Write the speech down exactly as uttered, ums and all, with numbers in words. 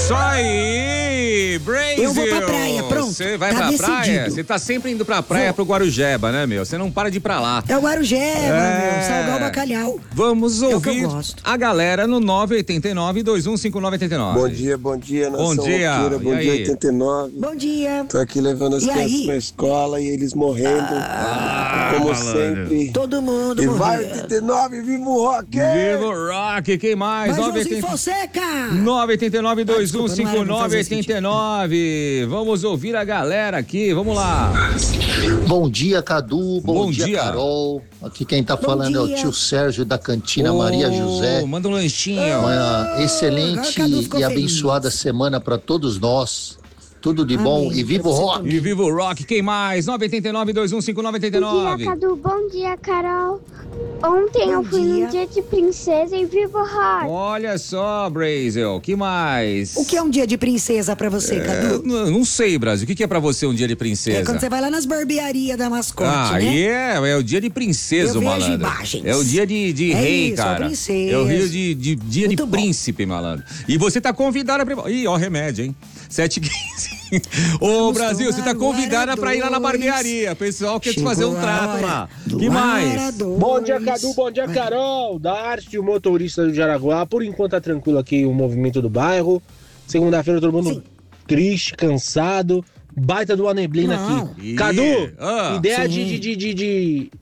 Isso aí, Brasil. Eu vou pra praia, pronto. Você vai tá pra decidido. praia? Você tá sempre indo pra praia, vou. Pro Guarujeba, né, meu? Você não para de ir pra lá. É o Guarujeba, é... meu, salgar o bacalhau. Vamos ouvir é o que eu gosto. a galera no nove oito nove, dois um cinco nove oito nove. Bom dia, bom dia, nação Bom dia. roqueira, bom dia oitenta e nove. Bom dia. Tô aqui levando as e crianças aí? pra escola e eles morrendo, ah, como malandro. sempre. Todo mundo E morrendo. vai oitenta e nove, viva o rock! Viva o rock, quem mais? Vai, Joãozinho Fonseca! nove oito nove, dois um ah, cinco nove oito nove. Vamos ouvir a galera aqui, vamos lá. Bom dia, Cadu. Bom, Bom dia, dia, Carol. Aqui quem tá Bom falando dia. é o tio Sérgio da Cantina oh, Maria José. Manda um lanchinho. Uma excelente e abençoada feliz. semana para todos nós. Tudo de bom. Amém. E viva o rock! E viva o rock, quem mais? nove oito nove, dois um cinco nove oito nove. Bom dia, Cadu. Bom dia, Carol. Ontem Bom eu fui dia. num dia de princesa e viva o rock. Olha só, Brasil, que mais? O que é um dia de princesa pra você, É, Cadu? não, não sei, Brasil. O que, que é pra você um dia de princesa? É quando você vai lá nas barbearias da mascote, Ah, né? é, é o dia de princesa, Eu vejo malandro. imagens. É o dia de, de É rei, isso, cara. é princesa. É o dia de, de, dia de Muito bom. príncipe, malandro. E você tá convidada pra... Ih, ó, remédio, hein? sete e quinze. Ô, Vamos Brasil, você tá tomar convidada agora pra ir lá na dois. barbearia. O pessoal quer te Chegou fazer um a trato hora lá. do Que mais? Aradois. Bom dia, Cadu. Bom dia, Carol. Darcy, o motorista do Jaraguá. Por enquanto tá tranquilo aqui o movimento do bairro. Segunda-feira todo mundo Sim. triste, cansado. Baita do neblina Não. aqui. Ih, Cadu, ah, ideia sim. de, de, de, de